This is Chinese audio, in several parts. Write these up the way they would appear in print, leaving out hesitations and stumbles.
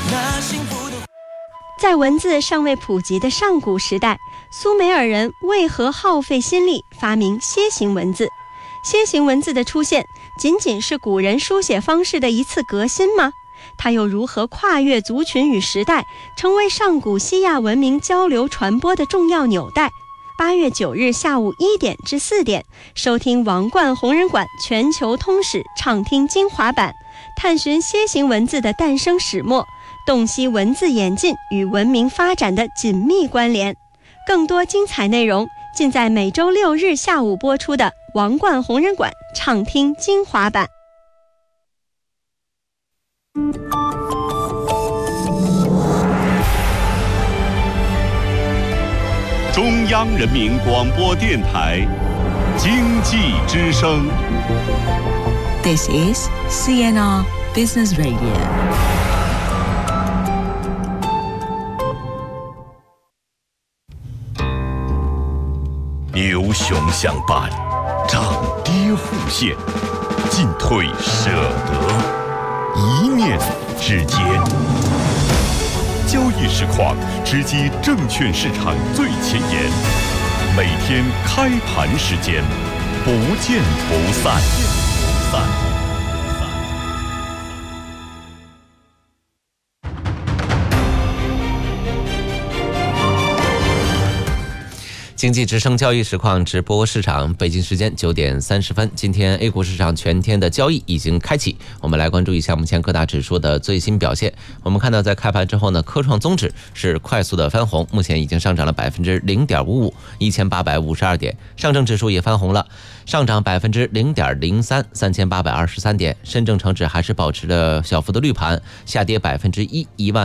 在文字尚未普及的上古时代，苏美尔人为何耗费心力发明楔形文字？楔形文字的出现仅仅是古人书写方式的一次革新吗？它又如何跨越族群与时代，成为上古西亚文明交流传播的重要纽带？8月9日下午1点至4点，收听王冠红人馆全球通史畅听精华版，探寻楔形文字的诞生始末，洞悉文字演进与文明发展的紧密关联。更多精彩内容尽在每周6日下午播出的王冠红人馆畅听精华版。 中央人民广播电台经济之声。 This is CNR Business Radio。 牛熊相伴，涨跌互现，进退舍得，一念之间。交易实况直击证券市场最前沿，每天开盘时间，不见不散。 经济之声交易实况直播市场，北京时间9点30分。今天 A 股市场全天的交易已经开启，我们来关注一下目前各大指数的最新表现。我们看到在开盘之后呢，科创综指是快速的翻红，目前已经上涨了 0.55%， 1852点。上证指数也翻红了，上涨 0.03%， 3823点。深证成指还是保持了小幅的绿盘，下跌 1%，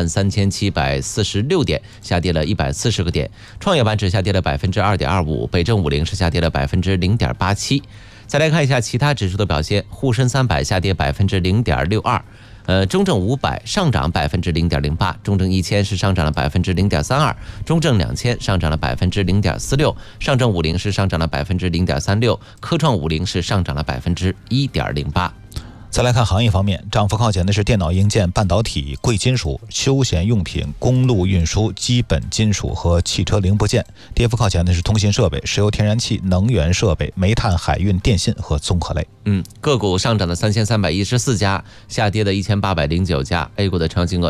13746点，下跌了140个点。创业板指下跌了 2.25%， 北证50是下跌了 0.87%。 再来看一下其他指数的表现，沪深300下跌 0.62%，中证500上涨 0.08%， 中证1000是上涨了 0.32%， 中证2000上涨了 0.46%， 上证50是上涨了 0.36%， 科创50是上涨了 1.08%。 再来看行业方面，涨幅靠前的是电脑硬件、半导体、贵金属、休闲用品、公路运输、基本金属和汽车零部件；跌幅靠前的是通信设备、石油天然气、能源设备、煤炭、海运、电信和综合类。 个股上涨的3314家，下跌的1809家 ，A 股的成交金额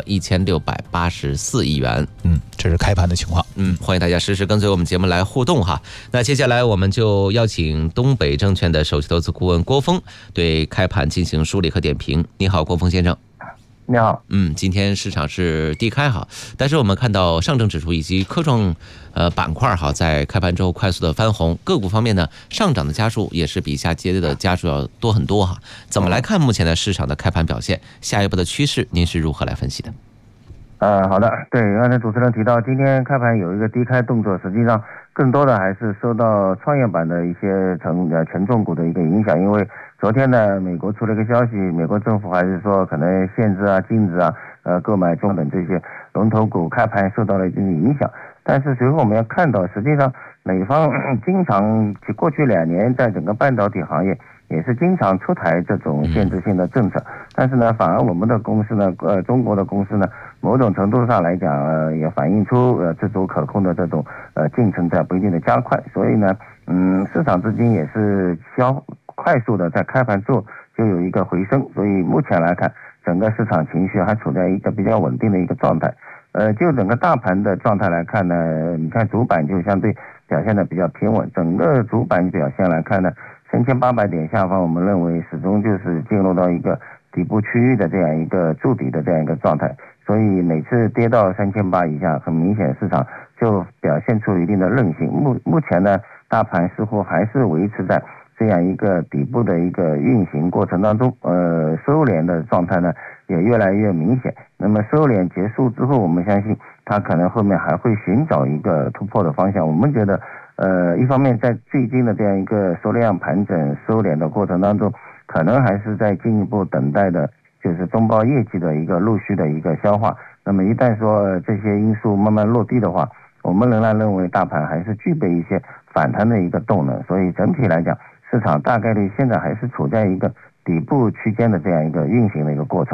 1684亿元。 这是开盘的情况。 欢迎大家实时跟随我们节目来互动哈。那接下来我们就邀请东北证券的首席投资顾问郭峰对开盘进行梳理和点评。你好，郭峰先生。 你好。 今天市场是低开哈，但是我们看到上证指数以及科创板块哈，在开盘之后快速的翻红。个股方面呢，上涨的家数也是比下跌的家数要多很多哈。怎么来看目前的市场的开盘表现？下一步的趋势您是如何来分析的？ 好的，对，刚才主持人提到今天开盘有一个低开动作，实际上更多的还是受到创业板的一些权重股的一个影响，因为昨天呢，美国出了一个消息，美国政府还是说可能限制禁止购买中等这些龙头股开盘受到了一定的影响。但是随后我们要看到，实际上美方经常过去2年在整个半导体行业也是经常出台这种限制性的政策，但是呢，反而我们的公司呢，中国的公司呢，某种程度上来讲，也反映出自主可控的这种进程在不一定的加快，所以呢，市场资金也是快速的在开盘之后就有一个回升，所以目前来看，整个市场情绪还处在一个比较稳定的一个状态。就整个大盘的状态来看呢，你看主板就相对表现的比较平稳，整个主板表现来看呢，3800点下方，我们认为始终就是进入到一个底部区域的这样一个筑底的这样一个状态，所以每次跌到3800以下，很明显市场就表现出一定的韧性。目前呢，大盘似乎还是维持在这样一个底部的一个运行过程当中，收敛的状态呢也越来越明显。那么收敛结束之后，我们相信它可能后面还会寻找一个突破的方向。我们觉得一方面在最近的这样一个缩量盘整收敛的过程当中，可能还是在进一步等待的就是中报业绩的一个陆续的一个消化。那么一旦说这些因素慢慢落地的话，我们仍然认为大盘还是具备一些反弹的一个动能，所以整体来讲，市场大概率现在还是处在一个底部区间的这样一个运行的一个过程吧。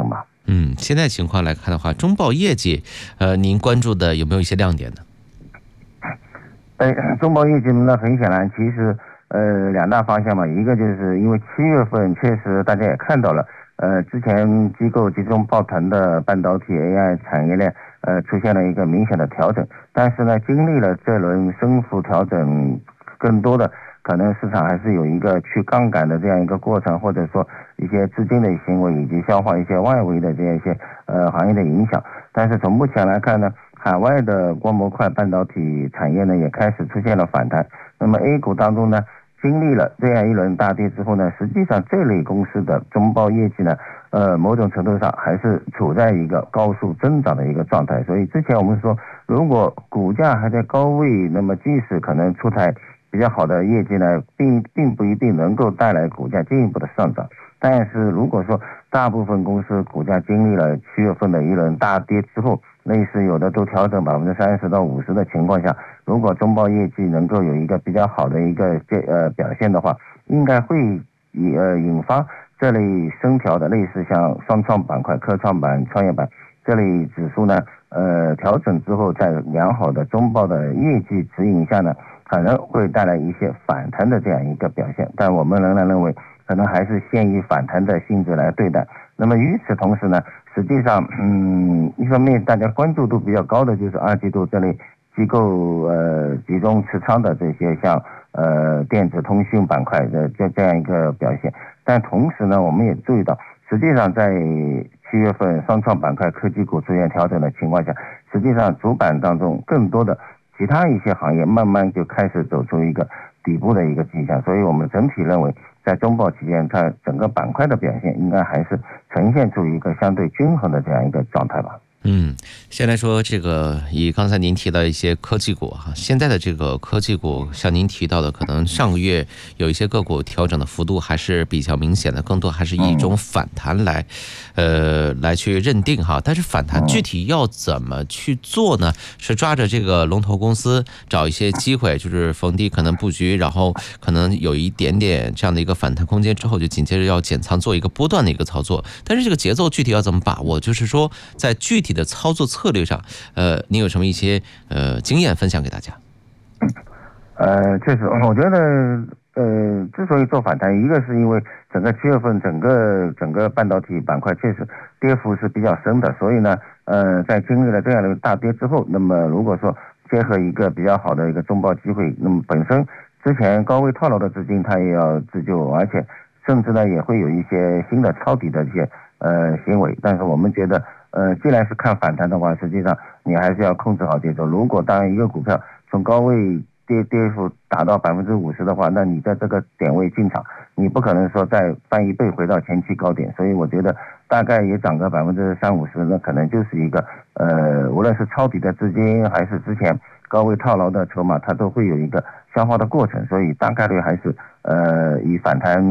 现在情况来看的话，中报业绩，您关注的有没有一些亮点呢？ 中报业绩呢，很显然，其实两大方向嘛，一个就是因为7月份确实大家也看到了，之前机构集中抱团的半导体 AI 产业链，出现了一个明显的调整，但是呢，经历了这轮升幅调整，更多的可能市场还是有一个去杠杆的这样一个过程，或者说一些资金的行为以及消化一些外围的这样一些行业的影响。但是从目前来看呢，海外的光模块半导体产业呢也开始出现了反弹。那么 A 股当中呢，经历了这样一轮大跌之后呢，实际上这类公司的中报业绩呢，某种程度上还是处在一个高速增长的一个状态。所以之前我们说，如果股价还在高位，那么即使可能出台比较好的业绩呢，并不一定能够带来股价进一步的上涨。但是如果说大部分公司股价经历了7月份的一轮大跌之后，类似有的都调整30%到50%的情况下，如果中报业绩能够有一个比较好的一个表现的话，应该会引发这类升调的类似像双创板块、科创板、创业板这类指数呢，调整之后，在良好的中报的业绩指引下呢，可能会带来一些反弹的这样一个表现，但我们仍然认为可能还是先以反弹的性质来对待。那么与此同时呢，实际上一方面大家关注度比较高的就是2季度这类机构集中持仓的这些像电子通讯板块的这样一个表现。但同时呢，我们也注意到，实际上在7月份双创板块科技股出现调整的情况下，实际上主板当中更多的其他一些行业慢慢就开始走出一个底部的一个迹象。所以我们整体认为，在中报期间，它整个板块的表现应该还是呈现出一个相对均衡的这样一个状态吧。 先来说这个，以刚才您提到一些科技股哈，现在的这个科技股，像您提到的，可能上个月有一些个股调整的幅度还是比较明显的，更多还是以一种反弹来去认定哈。但是反弹具体要怎么去做呢？是抓着这个龙头公司找一些机会，就是逢低可能布局，然后可能有一点点这样的一个反弹空间之后，就紧接着要减仓做一个波段的一个操作。但是这个节奏具体要怎么把握？就是说在具体的操作策略上，您有什么一些经验分享给大家？ 确实，我觉得之所以做反弹，一个是因为整个7月份整个半导体板块确实跌幅是比较深的，所以呢，在经历了这样的大跌之后，那么如果说结合一个比较好的一个中报机会，那么本身之前高位套牢的资金它也要自救，而且甚至呢也会有一些新的抄底的这些行为。但是我们觉得既然是看反弹的话，实际上你还是要控制好节奏。如果当一个股票从高位跌幅达到50%的话，那你在这个点位进场，你不可能说再翻1倍回到前期高点。所以我觉得大概也涨个30-50%，那可能就是一个无论是抄底的资金还是之前高位套牢的筹码，它都会有一个消化的过程。所以大概率还是以反弹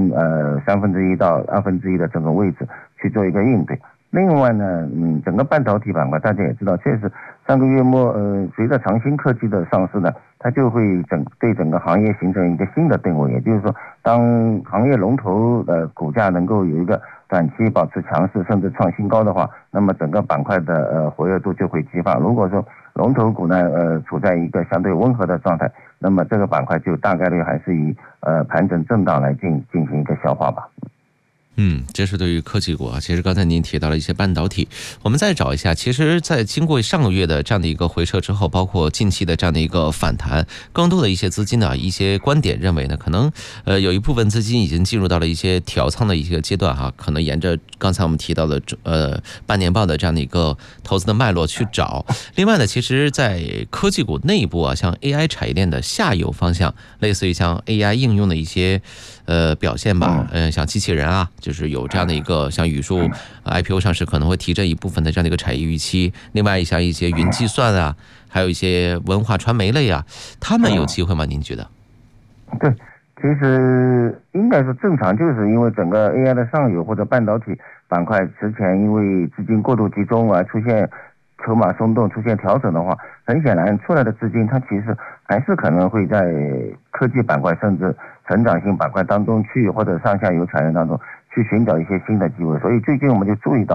1/3到1/2的这个位置去做一个应对。另外呢，整个半导体板块大家也知道，确实上个月末随着长兴科技的上市呢，它就会对整个行业形成一个新的定位。也就是说，当行业龙头股价能够有一个短期保持强势甚至创新高的话，那么整个板块的活跃度就会激发。如果说龙头股呢处在一个相对温和的状态，那么这个板块就大概率还是以盘整震荡来进行一个消化吧。 这是对于科技股啊。其实刚才您提到了一些半导体，我们再找一下，其实在经过上个月的这样的一个回撤之后，包括近期的这样的一个反弹，更多的一些资金呢，一些观点认为呢，可能有一部分资金已经进入到了一些调仓的一个阶段哈，可能沿着刚才我们提到的半年报的这样的一个投资的脉络去找。另外呢，其实在科技股内部啊，像 AI 产业链的下游方向，类似于像 AI 应用的一些表现吧，像机器人啊，就是有这样的一个像语数 IPO 上市可能会提振一部分的这样的一个产业预期。另外像一些云计算啊，还有一些文化传媒类啊，他们有机会吗？您觉得？ 对，其实应该是正常，就是因为整个 AI 的上游或者半导体板块之前因为资金过度集中而出现筹码松动、出现调整的话，很显然出来的资金它其实还是可能会在科技板块甚至成长性板块当中去，或者上下游产业当中去寻找一些新的机会。所以最近我们就注意到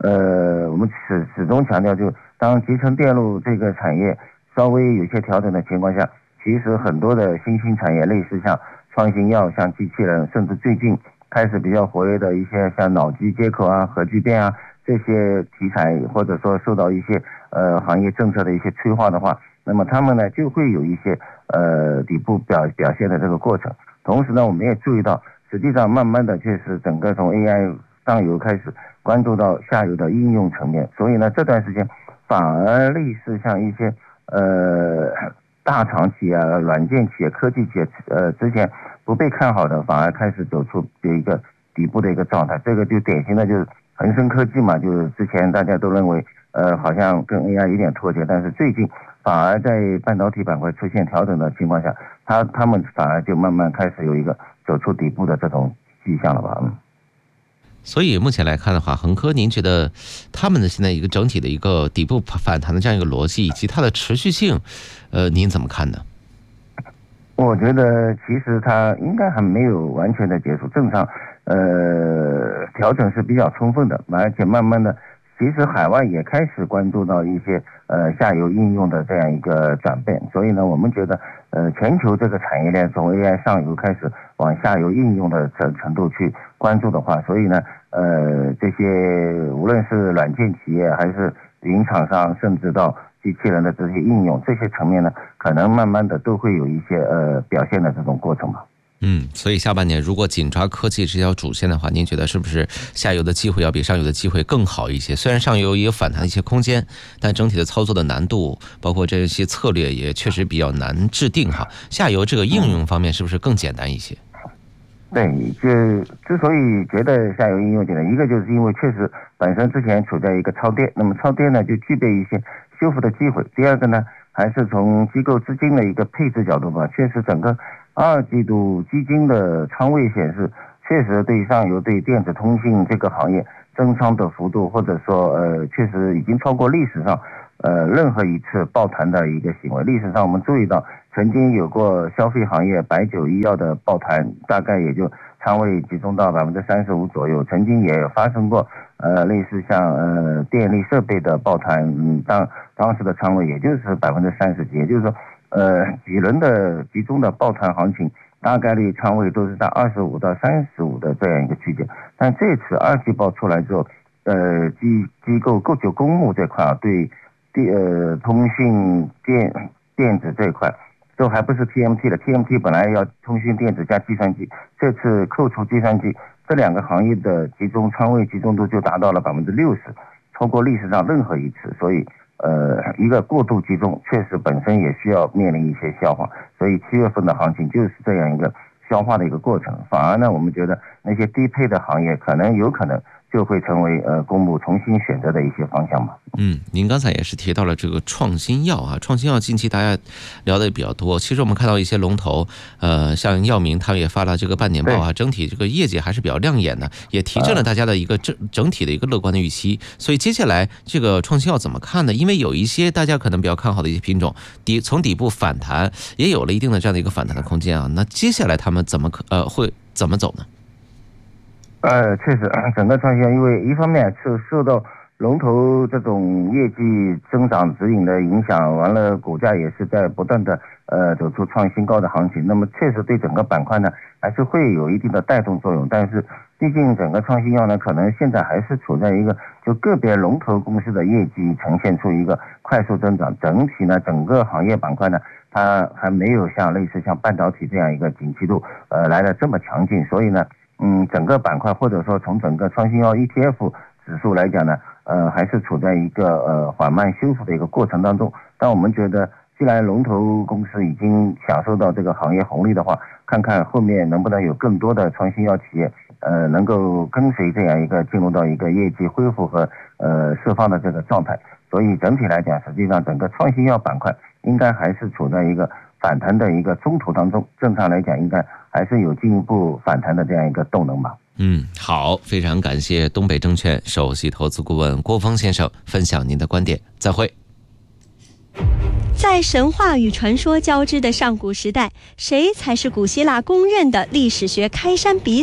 我们始终强调，就当集成电路这个产业稍微有些调整的情况下，其实很多的新兴产业，类似像创新药、像机器人，甚至最近开始比较活跃的一些像脑机接口啊、核聚变啊这些题材，或者说受到一些行业政策的一些催化的话，那么他们呢就会有一些底部表现的这个过程。同时呢，我们也注意到，实际上慢慢的确实整个从 AI 上游开始关注到下游的应用层面，所以呢这段时间反而类似像一些大厂企业、软件企业、科技企业，之前不被看好的，反而开始走出一个底部的一个状态。这个就典型的就是恒生科技嘛，就是之前大家都认为好像跟 AI 有点脱节，但是最近反而在半导体板块出现调整的情况下，他们反而就慢慢开始有一个走出底部的这种迹象了吧。 所以目前来看的话，恒科您觉得他们的现在一个整体的一个底部反弹的这样一个逻辑以及它的持续性，您怎么看呢？ 我觉得其实它应该还没有完全的结束，正常调整是比较充分的，而且慢慢的其实海外也开始关注到一些下游应用的这样一个转变，所以呢我们觉得全球这个产业链从 AI 上游开始往下游应用的程度去关注的话，所以呢这些无论是软件企业还是云厂商，甚至到机器人的这些应用，这些层面呢可能慢慢的都会有一些表现的这种过程吧。 所以下半年如果紧抓科技这条主线的话，您觉得是不是下游的机会要比上游的机会更好一些？虽然上游也有反弹的一些空间，但整体的操作的难度，包括这些策略也确实比较难制定哈。下游这个应用方面是不是更简单一些？ 对，就之所以觉得下游应用简单，一个就是因为确实本身之前处在一个超跌，那么超跌呢就具备一些修复的机会。第二个呢，还是从机构资金的一个配置角度吧，确实整个2季度基金的仓位显示，确实对上游对电子通信这个行业增仓的幅度，或者说确实已经超过历史上任何一次抱团的一个行为。历史上我们注意到，曾经有过消费行业、白酒、医药的抱团，大概也就仓位集中到35%左右。曾经也有发生过类似像电力设备的抱团，当时的仓位也就是30%几，也就是说几轮的集中的抱团行情，大概率仓位都是在25到35的这样一个区间。但这次2季报出来之后，机构就公募这块对通讯电子这一块都还不是 TMT 的 ，TMT 本来要通讯电子加计算机，这次扣除计算机，这两个行业的集中仓位集中度就达到了60%，超过历史上任何一次。所以一个过度集中确实本身也需要面临一些消化，所以7月份的行情就是这样一个消化的一个过程。反而呢，我们觉得那些低配的行业有可能就会成为公募重新选择的一些方向吧。 您刚才也是提到了这个创新药啊，创新药近期大家聊的也比较多。其实我们看到一些龙头，像药明他们也发了这个半年报啊，整体这个业绩还是比较亮眼的，也提振了大家的一个整体的一个乐观的预期。所以接下来这个创新药怎么看呢？因为有一些大家可能比较看好的一些品种，从底部反弹也有了一定的这样的一个反弹的空间啊。那接下来他们会怎么走呢？ 确实，整个创新药因为一方面是受到龙头这种业绩增长指引的影响，完了股价也是在不断的走出创新高的行情，那么确实对整个板块呢还是会有一定的带动作用。但是毕竟整个创新药呢，可能现在还是处在一个就个别龙头公司的业绩呈现出一个快速增长，整体呢整个行业板块呢它还没有类似像半导体这样一个景气度来的这么强劲，所以呢整个板块或者说从整个创新药 ETF 指数来讲呢，还是处在一个缓慢修复的一个过程当中。但我们觉得，既然龙头公司已经享受到这个行业红利的话，看看后面能不能有更多的创新药企业，能够跟随这样一个进入到一个业绩恢复和释放的这个状态。所以整体来讲，实际上整个创新药板块应该还是处在一个反弹的一个中途当中，正常来讲应该还是有进一步反弹的这样一个动能吧。 好，非常感谢东北证券首席投资顾问郭峰先生分享您的观点，再会。 在神话与传说交织的上古时代，谁才是古希腊公认的历史学开山鼻祖？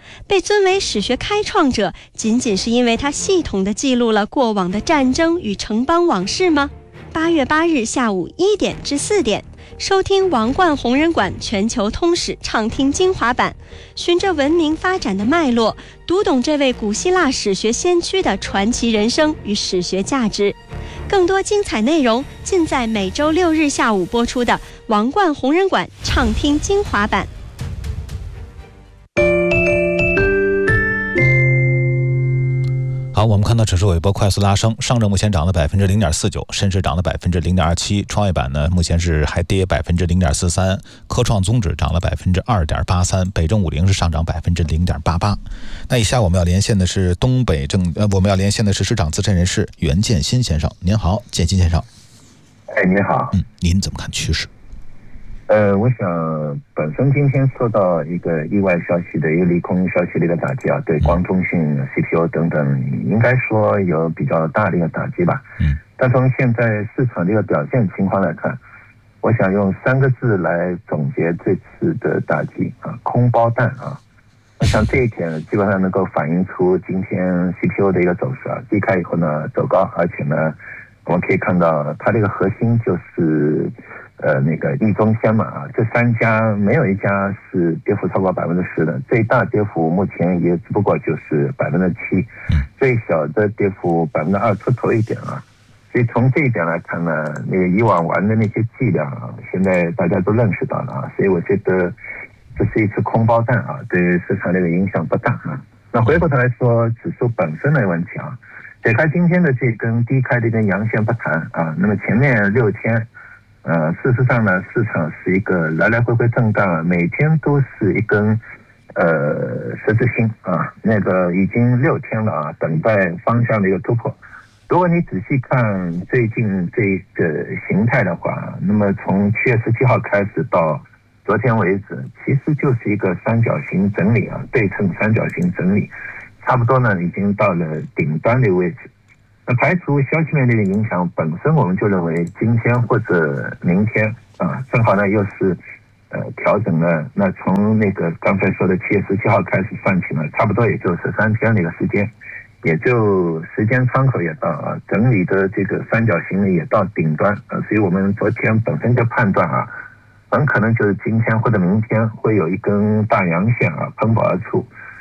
被尊为史学开创者，仅仅是因为他系统地记录了过往的战争与城邦往事吗？8月8日下午1点至4点，收听王冠弘仁馆全球通史畅听精华版，循着文明发展的脉络，读懂这位古希腊史学先驱的传奇人生与史学价值。更多精彩内容尽在每周6日下午播出的王冠弘仁馆畅听精华版。 好，我们看到指数有一波快速拉升，上证目前涨了 0.49%， 深市涨了 0.27%， 创业板呢目前是还跌 0.43%， 科创综指涨了 2.83%， 北证50是上涨 0.88%。 那以下我们要连线的是我们要连线的是市场资深人士袁建新先生。您好，建新先生。 你好。 您怎么看趋势？ 我想本身今天受到一个意外消息的一个利空消息的一个打击啊，对光通讯、CPU 等等，应该说有比较大的一个打击吧。但从现在市场的一个表现情况来看，我想用3个字来总结这次的打击啊，空包弹啊。我想这一点基本上能够反映出今天 CPU 的一个走势啊，低开以后呢走高，而且呢我们可以看到它这个核心就是那个易中先嘛啊，这3家没有一家是跌幅超过10%的，最大跌幅目前也只不过就是7%，最小的跌幅2%出头一点啊。所以从这一点来看呢，那个以往玩的那些伎俩啊，现在大家都认识到了啊，所以我觉得这是一次空包弹啊，对市场这个影响不大啊。那回过头来说指数本身的问题啊，解开今天的这根低开的一根阳线不谈啊，那么前面6天事实上呢，市场是一个来来回回震荡，每天都是一根十字星啊，那个已经6天了啊，等待方向的一个突破。如果你仔细看最近这个形态的话，那么从7月17号开始到昨天为止，其实就是一个三角形整理啊，对称三角形整理，差不多呢已经到了顶端的位置。那排除消息面的影响，本身我们就认为今天或者明天啊，正好呢又是调整了。那从那个刚才说的7月17号开始算起呢，差不多也就13天的一个时间，也就时间窗口也到啊，整理的这个三角形呢也到顶端啊，所以我们昨天本身就判断啊，很可能就是今天或者明天会有一根大阳线啊喷薄而出。